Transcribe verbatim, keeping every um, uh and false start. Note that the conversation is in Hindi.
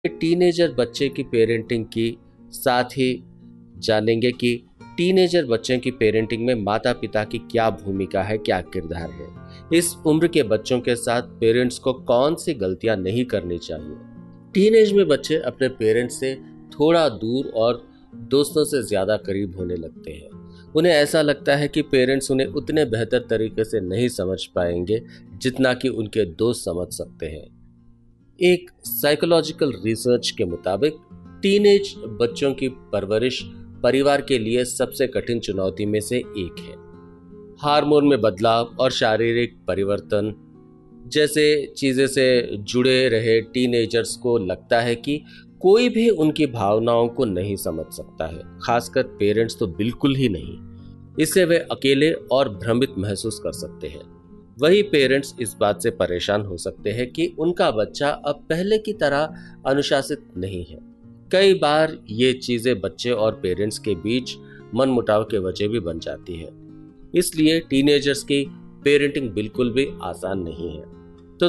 टीनेजर बच्चे की पेरेंटिंग की, साथ ही जानेंगे कि टीनेजर बच्चे की पेरेंटिंग में माता पिता की क्या भूमिका है, क्या किरदार है। इस उम्र के बच्चों के साथ पेरेंट्स को कौन सी गलतियां नहीं करनी चाहिए। टीनेज में बच्चे अपने पेरेंट्स से थोड़ा दूर और दोस्तों से ज्यादा करीब होने लगते हैं। उन्हें ऐसा लगता है कि पेरेंट्स उन्हें उतने बेहतर तरीके से नहीं समझ पाएंगे जितना कि उनके दोस्त समझ सकते हैं। एक साइकोलॉजिकल रिसर्च के मुताबिक टीनेज बच्चों की परवरिश परिवार के लिए सबसे कठिन चुनौती में से एक है। हार्मोन में बदलाव और शारीरिक परिवर्तन जैसे चीजें से जुड़े रहे टीनेजर्स को लगता है कि कोई भी उनकी भावनाओं को नहीं समझ सकता है, खासकर पेरेंट्स तो बिल्कुल ही नहीं। इससे वे अकेले और भ्रमित महसूस कर सकते हैं। वही पेरेंट्स इस बात से परेशान हो सकते हैं कि उनका बच्चा अब पहले की तरह अनुशासित नहीं है। कई बार ये चीजें बच्चे और पेरेंट्स के बीच मनमुटाव के वजह भी बन जाती है। इसलिए टीनेजर्स की पेरेंटिंग बिल्कुल भी आसान नहीं है।